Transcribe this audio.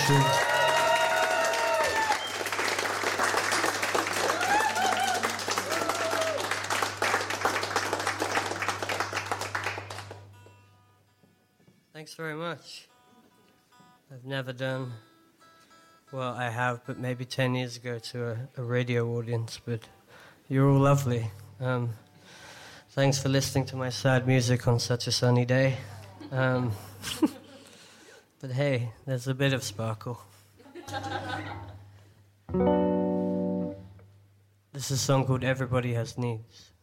Dankeschön. Thanks very much. I've never done, well, I have, but maybe 10 years ago to a radio audience, but you're all lovely. Thanks for listening to my sad music on such a sunny day. But hey, there's a bit of sparkle. This is a song called Everybody Has Needs.